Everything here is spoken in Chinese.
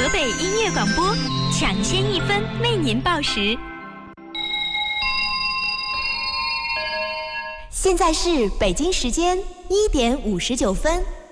河北音乐广播，抢先一分为您报时。 现在是北京时间1点59分。